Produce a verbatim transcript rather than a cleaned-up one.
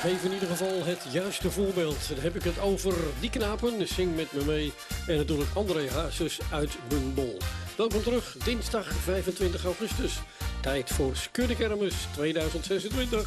geef in ieder geval het juiste voorbeeld. Dan heb ik het over Die Knapen, Zing met me mee. En natuurlijk André Hazes uit mijn bol. Welkom terug, dinsdag vijfentwintig augustus. Tijd voor Skuddekermis tweeduizend zesentwintig.